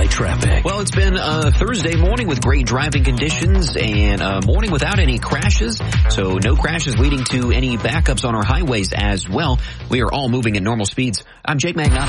traffic. Well, it's been a Thursday morning with great driving conditions and a morning without any crashes. So no crashes leading to any backups on our highways as well. We are all moving at normal speeds. I'm Jake Magnotta.